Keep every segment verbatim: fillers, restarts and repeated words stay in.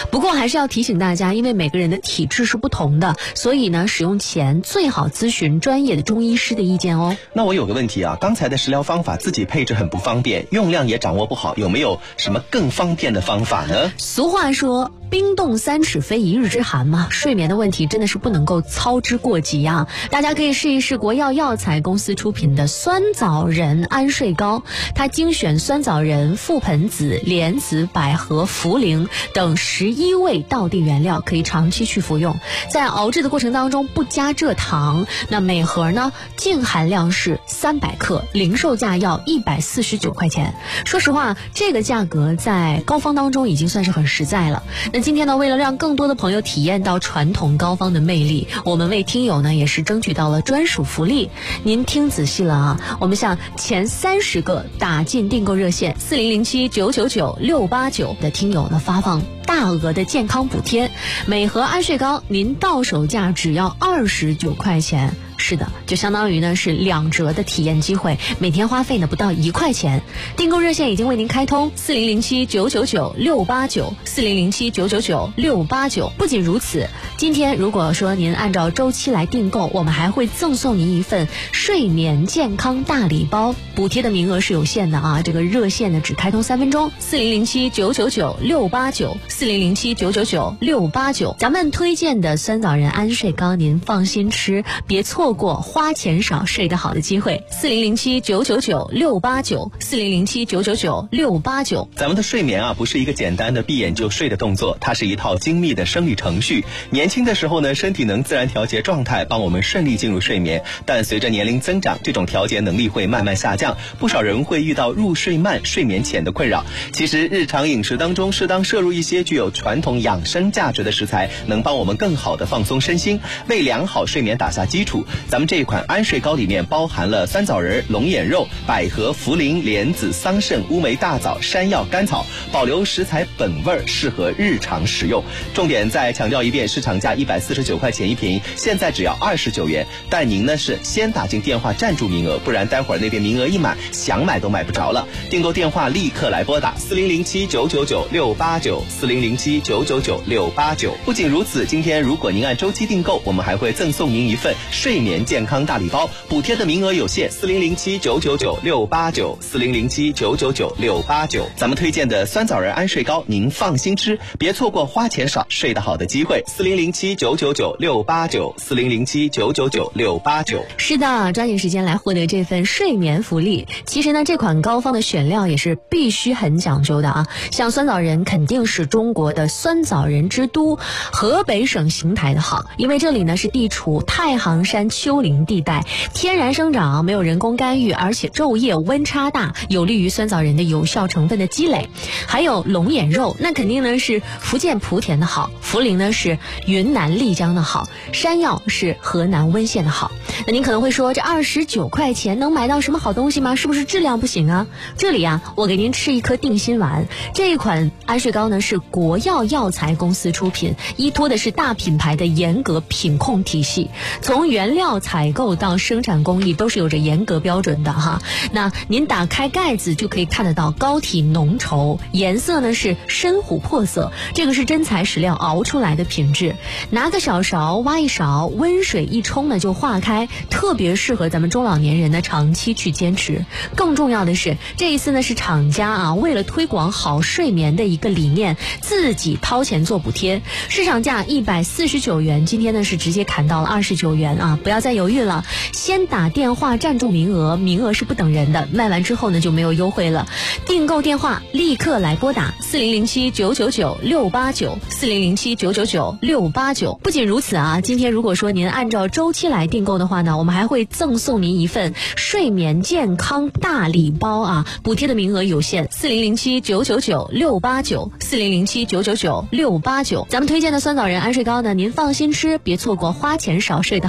不过还是要提醒大家，因为每个人的体质是不同的，所以呢，使用前最好咨询专业的中医师的意见哦。 那我有个问题啊，刚才的食疗方法自己配置很不方便，用量也掌握不好，有没有什么更方便的方法呢？ 俗话说冰冻三尺非一日之寒嘛，睡眠的问题真的是不能够操之过急啊！大家可以试一试国药药材公司出品的酸枣仁安睡膏，它精选酸枣仁、覆盆子、莲子、百合、茯苓等十一味道地原料，可以长期去服用。在熬制的过程当中不加蔗糖，那每盒呢净含量是三百克，零售价要一百四十九块钱。说实话，这个价格在膏方当中已经算是很实在了。那今天呢，为了让更多的朋友体验到传统膏方的魅力，我们为听友呢也是争取到了专属福利。您听仔细了啊，我们向前三十个打进订购热线四零零七九九九六八九的听友呢发放大额的健康补贴，每盒安睡膏您到手价只要二十九块钱。是的，就相当于呢是两折的体验机会，每天花费呢不到一块钱。订购热线已经为您开通四零零七九九九六八九四零零七九九九六八九。不仅如此，今天如果说您按照周期来订购，我们还会赠送您一份睡眠健康大礼包，补贴的名额是有限的啊，这个热线呢只开通三分钟，四零零七九九九六八九四零零七九九九六八九。咱们推荐的酸枣仁安睡膏，您放心吃，别错过花钱少睡得好的机会。四零零七九九九六八九四零零七九九九六八九。 咱们的睡眠啊，不是一个简单的闭眼就睡的动作，它是一套精密的生理程序。年轻的时候呢，身体能自然调节状态，帮我们顺利进入睡眠，但随着年龄增长，这种调节能力会慢慢下降，不少人会遇到入睡慢、睡眠浅的困扰。其实日常饮食当中适当摄入一些具有传统养生价值的食材，能帮我们更好的放松身心，为良好睡眠打下基础。咱们这一款安睡膏里面包含了酸枣仁、龙眼肉、百合、茯苓、莲子、桑葚、乌梅、大枣、山药、甘草，保留食材本味，适合日常食用。重点再强调一遍，市场价一百四十九块钱一瓶，现在只要二十九元。但您呢是先打进电话占住名额，不然待会儿那边名额一满，想买都买不着了。订购电话立刻来拨打四零零七九九九六八九四零零七九九九六八九。不仅如此，今天如果您按周期订购，我们还会赠送您一份睡眠健康大礼包，补贴的名额有限，四零零七九九九六八九四零零七九九九六八九。咱们推荐的酸枣仁安睡膏，您放心吃，别错过花钱少睡得好的机会。四零零七九九九六八九四零零七九九九六八九。 是的，抓紧时间来获得这份睡眠福利。其实呢，这款膏方的选料也是必须很讲究的啊。像酸枣仁肯定是中国的酸枣仁之都，河北省邢台的好，因为这里呢是地处太行山丘陵地带，天然生长，没有人工干预，而且昼夜温差大，有利于酸枣仁的有效成分的积累。还有龙眼肉，那肯定呢是福建莆田的好，茯苓呢是云南丽江的好，山药是河南温县的好。那您可能会说，这二十九块钱能买到什么好东西吗？是不是质量不行啊？这里啊，我给您吃一颗定心丸。这一款安睡膏呢是国药药材公司出品，依托的是大品牌的严格品控体系，从原料采购到生产工艺都是有着严格标准的哈。那您打开盖子就可以看得到膏体浓稠，颜色呢是深琥珀色，这个是真材实料熬出来的品质。拿个小勺挖一勺，温水一冲呢就化开，特别适合咱们中老年人呢长期去坚持。更重要的是，这一次呢是厂家啊为了推广好睡眠的一个理念，自己掏钱做补贴，市场价一百四十九元，今天呢是直接砍到了二十九元啊！不要再犹豫了，先打电话占住名额，名额是不等人的，卖完之后呢就没有优惠了。订购电话立刻来拨打四零零七九九九六八九四零零七九九九六八九。不仅如此啊，今天如果说您按照周期来订购的话呢，我们还会赠送您一份睡眠健康大礼包啊，补贴的名额有限，四零零七九九九六八九四零零七九九九六八九。咱们推荐的酸枣仁安睡膏呢，您放心吃，别错过花钱少睡得好的机会。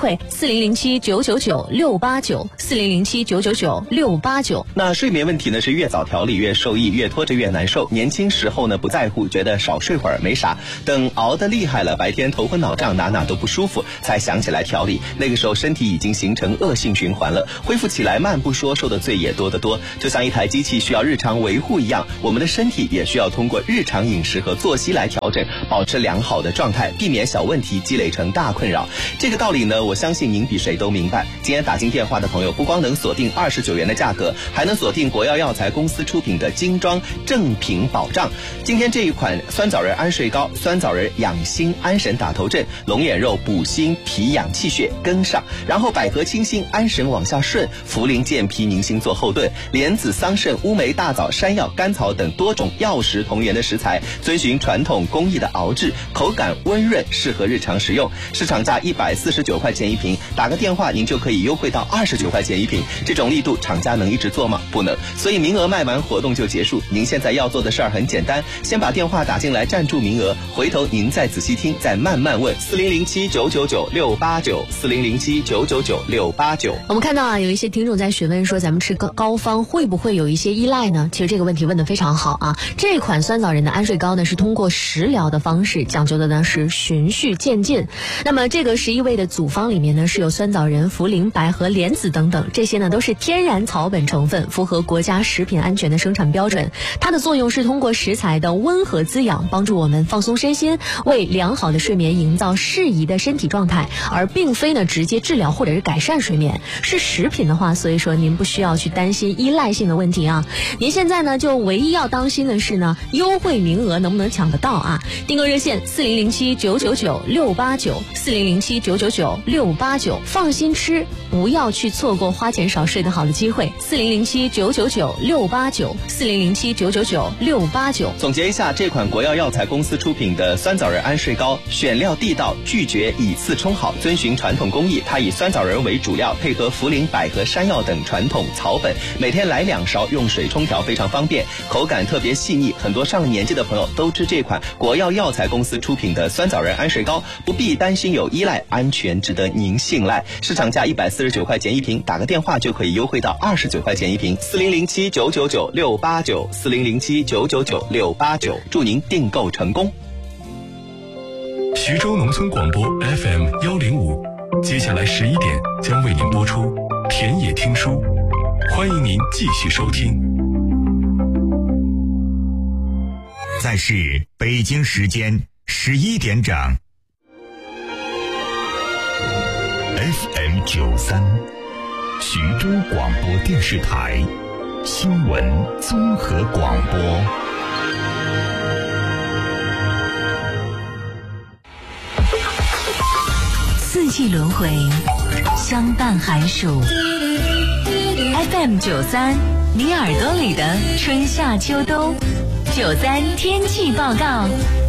会，四零零七九九九六八九，四零零七九九九六八九。 那睡眠问题呢，是越早调理越受益，越拖着越难受。年轻时候呢不在乎，觉得少睡会儿没啥，等熬得厉害了，白天头昏脑胀，哪哪都不舒服，才想起来调理。那个时候身体已经形成恶性循环了，恢复起来慢不说，受的罪也多得多。就像一台机器需要日常维护一样，我们的身体也需要通过日常饮食和作息来调整，保持良好的状态，避免小问题积累成大困扰。这个道理呢，我相信您比谁都明白。今天打进电话的朋友，不光能锁定二十九元的价格，还能锁定国药药材公司出品的精装正品保障。今天这一款酸枣仁安睡膏，酸枣仁养心安神打头阵，龙眼肉补心脾养气血跟上，然后百合清心安神往下顺，茯苓健脾宁心做后盾，莲子桑葚乌梅大枣山药甘草等多种药食同源的食材，遵循传统工艺的熬制，口感温润，适合日常食用。市场价一百四十九块钱一瓶，打个电话您就可以优惠到二十九块钱一瓶。这种力度厂家能一直做吗？不能，所以名额卖完活动就结束。您现在要做的事儿很简单，先把电话打进来占住名额，回头您再仔细听，再慢慢问。四零零七九九九六八九，四零零七九九九六八九。 我们看到啊，有一些听众在询问说，咱们吃高膏方会不会有一些依赖呢？其实这个问题问得非常好啊。这款酸枣仁的安睡膏呢，是通过食疗的方式，讲究的呢是循序渐进。那么这个十一味的组方里面呢，是有酸枣仁、茯苓、百合、莲子等等，这些呢都是天然草本成分，符合国家食品安全的生产标准。它的作用是通过食材的温和滋养，帮助我们放松身心，为良好的睡眠营造适宜的身体状态，而并非呢直接治疗或者是改善睡眠。是食品的话，所以说您不需要去担心依赖性的问题啊。您现在呢就唯一要当心的是呢，优惠名额能不能抢得到啊？订购热线四零零七九九九六八九，四零零七九九九六八九，放心吃，不要去错过花钱少睡得好的机会。四零零七九九九六八九，四零零七九九九六八九。 总结一下，这款国药药材公司出品的酸枣仁安睡膏，选料地道，拒绝以次充好，遵循传统工艺。它以酸枣仁为主料，配合茯苓、百合、山药等传统草本，每天来两勺，用水冲调非常方便，口感特别细腻。很多上了年纪的朋友都知这款国药药材公司出品的酸枣仁安睡膏，不必担心有依赖，安全值得您信赖。市场价一百四十九块钱一瓶，打个电话就可以优惠到二十九块钱一瓶。四零零七九九九六八九，四零零七九九九六八九，祝您订购成功。 徐州农村广播 F M 幺零五，接下来十一点将为您播出田野听书，欢迎您继续收听。 在是北京时间十一点整。F M 九三，徐州广播电视台新闻综合广播。 四季轮回，相伴寒暑。F M 九三，你耳朵里的春夏秋冬。九三天气报告，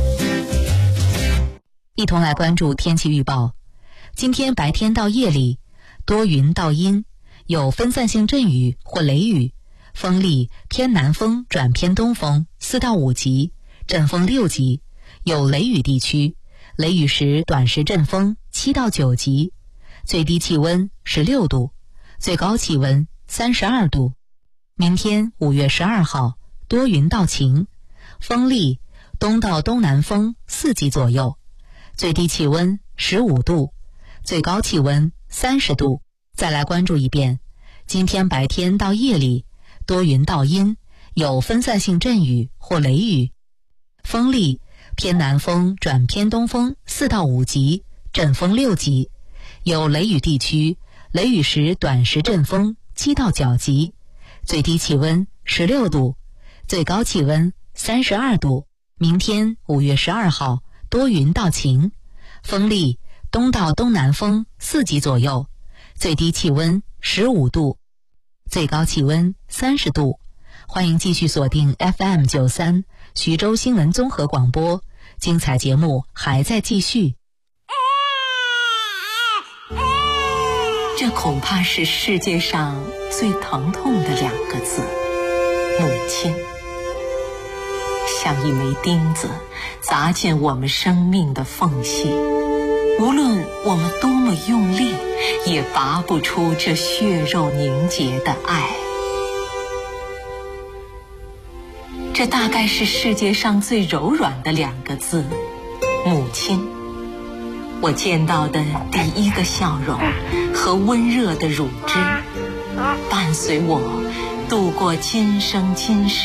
一同来关注天气预报。今天白天到夜里，多云到阴，有分散性阵雨或雷雨，风力偏南风转偏东风四到五级，阵风六级，有雷雨地区，雷雨时短时阵风七到九级，最低气温十六度，最高气温三十二度。明天五月十二号，多云到晴，风力东到东南风四级左右，最低气温十五度，最高气温三十度。再来关注一遍，今天白天到夜里，多云到阴，有分散性阵雨或雷雨，风力偏南风转偏东风四到五级，阵风六级，有雷雨地区，雷雨时短时阵风七到九级，最低气温十六度，最高气温三十二度。明天五月十二号，多云到晴，风力东到东南风四级左右，最低气温十五度，最高气温三十度。欢迎继续锁定 F M 九三徐州新闻综合广播，精彩节目还在继续。这恐怕是世界上最疼痛的两个字，母亲。像一枚钉子，砸进我们生命的缝隙， 无论我们多么用力，也拔不出这血肉凝结的爱。这大概是世界上最柔软的两个字，母亲。我见到的第一个笑容和温热的乳汁，伴随我度过今生今世。